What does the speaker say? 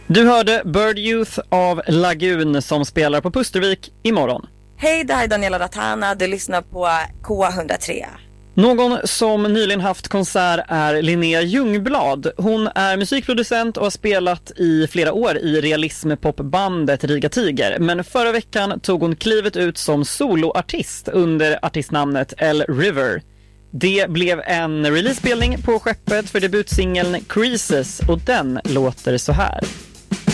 Du hörde Bird Youth av Lagun som spelar på Pustervik imorgon. Hej, det här är Daniela Ratana. Du lyssnar på K103. Någon som nyligen haft konsert är Linnea Ljungblad. Hon är musikproducent och har spelat i flera år i realismpopbandet Riga Tiger. Men förra veckan tog hon klivet ut som soloartist under artistnamnet L River. Det blev en releasespelning på skeppet för debutsingeln Creases och den låter så här.